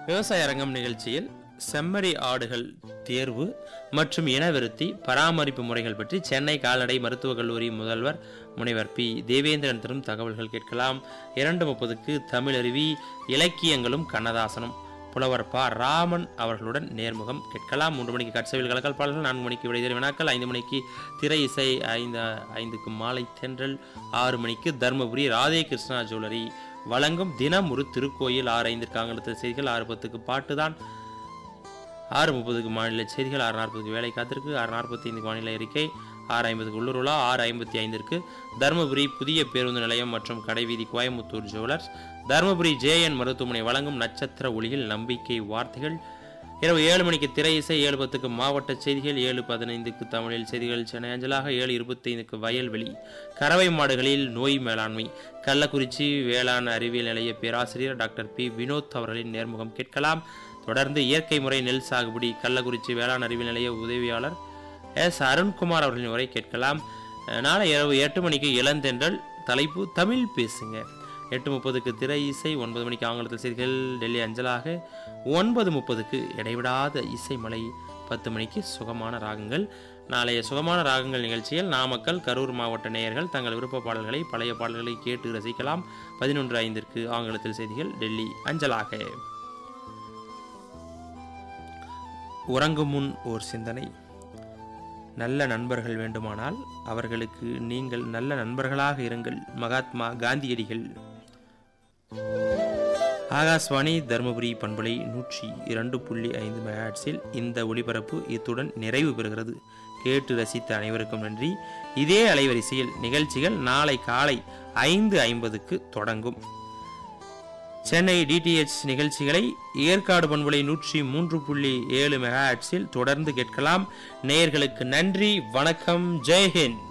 விவசாய அரங்கம் நிகழ்ச்சியில் செம்மறி ஆடுகள் தேர்வு மற்றும் இனவிருத்தி பராமரிப்பு முறைகள் பற்றி சென்னை கால்நடை மருத்துவக் கல்லூரி முதல்வர் முனைவர் பி தேவேந்திரன் தரும் தகவல்கள் கேட்கலாம். 2:30க்கு தமிழருவி இலக்கியங்களும் கண்ணதாசனும் புலவர் ப ராமன் அவர்களுடன் நேர்முகம் கேட்கலாம். 3 மணிக்கு கட்சவில் கலக்கல் பாடல்கள், 4 மணிக்கு விடைதேறி வினாக்கள், 5 மணிக்கு திரை இசை, 5க்கு மாலை தென்றல், 6 மணிக்கு தர்மபுரி ராதே கிருஷ்ணா ஜுவல்லரி வழங்கும் தினம் ஒரு திருக்கோயில், 6:05க்கு ஆங்கிலத்தில் செய்திகள், 6:10க்கு பாட்டுதான், 6:30க்கு மாநில செய்திகள், 6:40க்கு வேலை காத்திருக்கு, 6:45க்கு வானிலை அறிக்கை, 6:50க்கு உள்ளூர் உலா, 6:55க்கு தர்மபுரி புதிய பேருந்து நிலையம் மற்றும் கடைவீதி கோயம்புத்தூர் ஜுவல்லர்ஸ், தர்மபுரி ஜேஎன் மருத்துவமனை வழங்கும் நட்சத்திர ஒளியில் நம்பிக்கை வார்த்தைகள், இரவு 7 மணிக்கு திரை இசை, 7:10க்கு மாவட்ட செய்திகள், 7:15க்கு தமிழில் செய்திகள் சென்னை அஞ்சலாக, 7:25க்கு வயல்வெளி கறவை மாடுகளில் நோய் மேலாண்மை கள்ளக்குறிச்சி வேளாண் அறிவியல் நிலைய பேராசிரியர் டாக்டர் பி வினோத் அவர்களின் நேர்முகம் கேட்கலாம். தொடர்ந்து இயற்கை முறை நெல் சாகுபடி கள்ளக்குறிச்சி வேளாண் அறிவியல் நிலைய உதவியாளர் எஸ் அருண்குமார் அவர்களின் உரை கேட்கலாம். நாளை இரவு 8 மணிக்கு இளந்தென்றல், தலைப்பு தமிழ் பேசுங்க. 8:30க்கு திரை இசை, 9 மணிக்கு ஆங்கிலத்தில் செய்திகள் டெல்லி அஞ்சலாக, 9:30க்கு இடைவிடாத இசை மலை, 10 மணிக்கு சுகமான ராகங்கள். நாளைய சுகமான ராகங்கள் நிகழ்ச்சியில் நாமக்கல் கரூர் மாவட்ட நேயர்கள் தங்கள் விருப்ப பாடல்களை பழைய பாடல்களை கேட்டு ரசிக்கலாம். 11:05க்கு ஆங்கிலத்தில் செய்திகள் டெல்லி அஞ்சலாக. உறங்கும் முன் ஓர் சிந்தனை. நல்ல நண்பர்கள் வேண்டுமானால் அவர்களுக்கு நீங்கள் நல்ல நண்பர்களாக இருங்கள். மகாத்மா காந்தியடிகள். ஆகாஷ்வாணி தர்மபுரி பண்பலை 102.5 மெகாஹெர்ட்ஸில் இந்த ஒளிபரப்பு இத்துடன் நிறைவு பெறுகிறது. கேட்டு ரசித்த அனைவருக்கும் நன்றி. இதே அலைவரிசையில் நிகழ்ச்சிகள் நாளை காலை 5:50க்கு தொடங்கும். சென்னை டிடிஎச் நிகழ்ச்சிகளை ஏற்காடு பண்பலை 103.7 மெகாஹெர்ட்ஸில் தொடர்ந்து கேட்கலாம். நேயர்களுக்கு நன்றி, வணக்கம், ஜெய்ஹிந்த்.